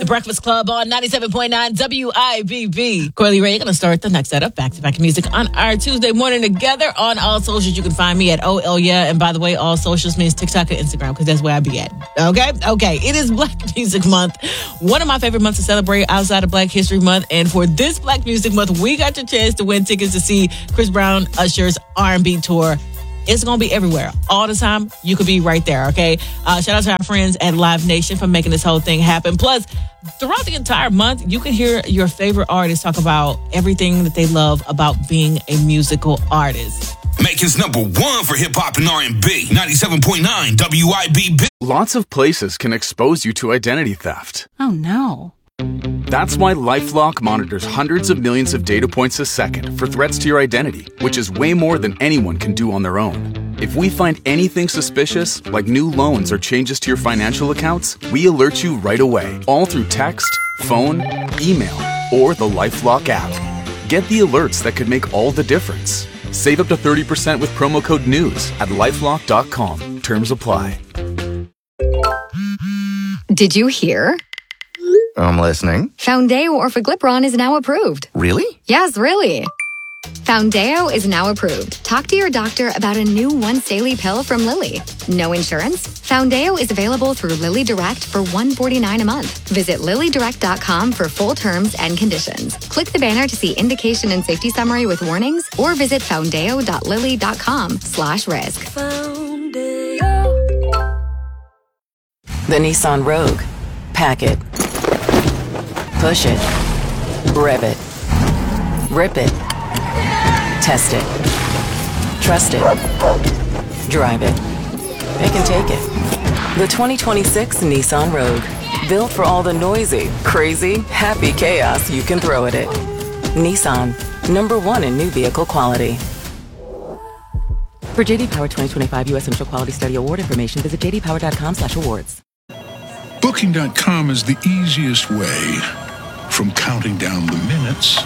Breakfast Club on 97.9 WIBB. Coily Ray, going to start the next set of back-to-back music on our Tuesday morning together on all socials. You can find me at OL Yeah. And by the way, all socials means TikTok and Instagram because that's where I be at. Okay. It is Black Music Month. One of my favorite months to celebrate outside of Black History Month. And for this Black Music Month, we got your chance to win tickets to see Chris Brown Usher's R&B tour. It's going to be everywhere. All the time, you could be right there, okay? Shout out to our friends at Live Nation for making this whole thing happen. Plus, throughout the entire month, you can hear your favorite artists talk about everything that they love about being a musical artist. Macon's number one for hip-hop and R&B. 97.9 WIBB. Lots of places can expose you to identity theft. Oh, no. That's why LifeLock monitors hundreds of millions of data points a second for threats to your identity, which is way more than anyone can do on their own. If we find anything suspicious, like new loans or changes to your financial accounts, we alert you right away, all through text, phone, email, or the LifeLock app. Get the alerts that could make all the difference. Save up to 30% with promo code NEWS at LifeLock.com. Terms apply. Did you hear? I'm listening. Foundeo Orforglipron is now approved. Really? Yes, really. Foundeo is now approved. Talk to your doctor about a new once-daily pill from Lilly. No insurance? Foundeo is available through Lilly Direct for $149 a month. Visit LillyDirect.com for full terms and conditions. Click the banner to see indication and safety summary with warnings, or visit foundeo.lilly.com/risk. The Nissan Rogue. Pack it. Push it. Rev it. Rip it. Test it. Trust it. Drive it. They can take it. The 2026 Nissan Rogue. Built for all the noisy, crazy, happy chaos you can throw at it. Nissan. Number one in new vehicle quality. For J.D. Power 2025 U.S. Initial Quality Study Award information, visit jdpower.com/awards. Booking.com is the easiest way from counting down the minutes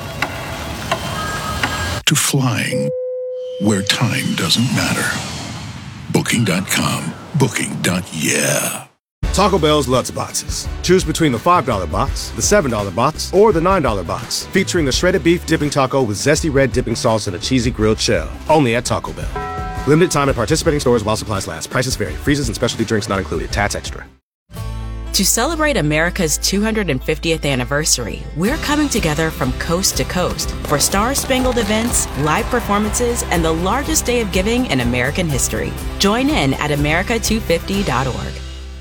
to flying where time doesn't matter. Booking.com. Booking.yeah. Taco Bell's Lutz Boxes. Choose between the $5 box, the $7 box, or the $9 box, featuring the shredded beef dipping taco with zesty red dipping sauce and a cheesy grilled shell. Only at Taco Bell. Limited time at participating stores while supplies last. Prices vary. Freezes and specialty drinks not included. Tats extra. To celebrate America's 250th anniversary, we're coming together from coast to coast for star-spangled events, live performances, and the largest day of giving in American history. Join in at America250.org.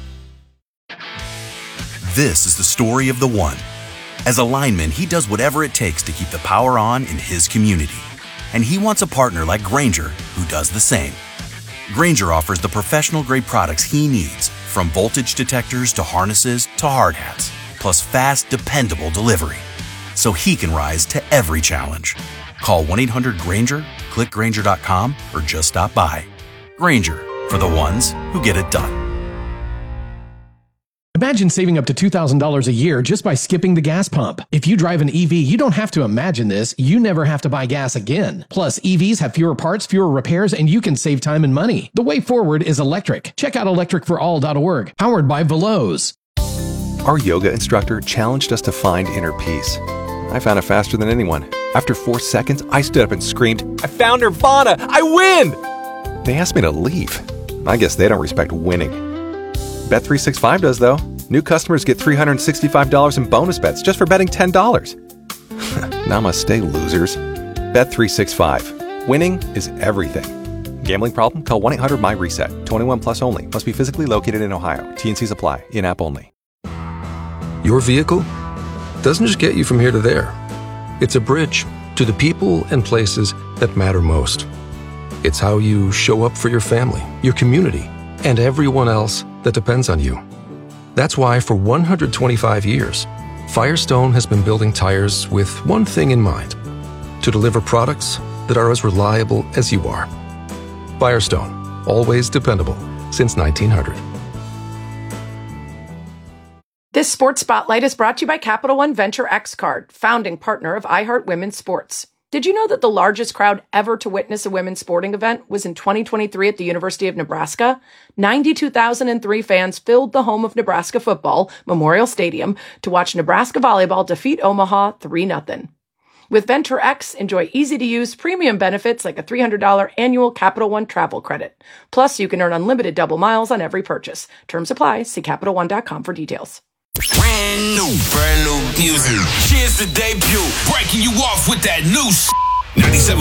This is the story of the one. As a lineman, he does whatever it takes to keep the power on in his community. And he wants a partner like Grainger who does the same. Grainger offers the professional-grade products he needs, from voltage detectors to harnesses to hard hats, plus fast, dependable delivery, so he can rise to every challenge. Call 1-800-GRAINGER, click Grainger.com, or just stop by. Grainger, for the ones who get it done. Imagine saving up to $2,000 a year just by skipping the gas pump. If you drive an EV, you don't have to imagine this. You never have to buy gas again. Plus, EVs have fewer parts, fewer repairs, and you can save time and money. The way forward is electric. Check out electricforall.org, powered by Veloz. Our yoga instructor challenged us to find inner peace. I found it faster than anyone. After 4 seconds, I stood up and screamed, "I found Nirvana! I win!" They asked me to leave. I guess they don't respect winning. Bet365 does, though. New customers get $365 in bonus bets just for betting $10. Namaste, losers. Bet365. Winning is everything. Gambling problem? Call 1-800-MY-RESET. 21 plus only. Must be physically located in Ohio. T&Cs apply. In-app only. Your vehicle doesn't just get you from here to there. It's a bridge to the people and places that matter most. It's how you show up for your family, your community, and everyone else that depends on you. That's why for 125 years, Firestone has been building tires with one thing in mind: to deliver products that are as reliable as you are. Firestone, always dependable since 1900. This Sports Spotlight is brought to you by Capital One Venture X Card, founding partner of iHeart Women's Sports. Did you know that the largest crowd ever to witness a women's sporting event was in 2023 at the University of Nebraska? 92,003 fans filled the home of Nebraska football, Memorial Stadium, to watch Nebraska volleyball defeat Omaha 3-0. With Venture X, enjoy easy-to-use premium benefits like a $300 annual Capital One travel credit. Plus, you can earn unlimited double miles on every purchase. Terms apply. See CapitalOne.com for details. Brand new music. Cheers to debut. Breaking you off with that new 97.